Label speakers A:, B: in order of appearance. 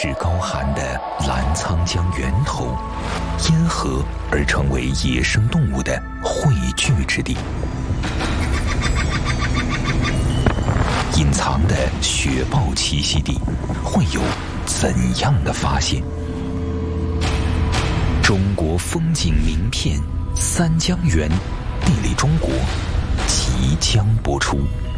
A: 至高寒的澜沧江源头，因河而成为野生动物的汇聚之地。隐藏的雪豹栖息地会有怎样的发现？中国风景名片《三江源》，地理中国即将播出。